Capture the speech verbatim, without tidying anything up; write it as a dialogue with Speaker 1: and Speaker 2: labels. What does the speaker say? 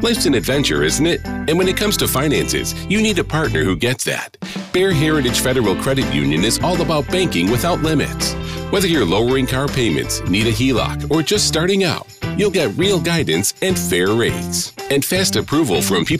Speaker 1: Life's an adventure, isn't it? And when it comes to finances, you need a partner who gets that. Bear Heritage Federal Credit Union is all about banking without limits. Whether you're lowering car payments, need a H E L O C, or just starting out, you'll get real guidance and fair rates. And fast approval from people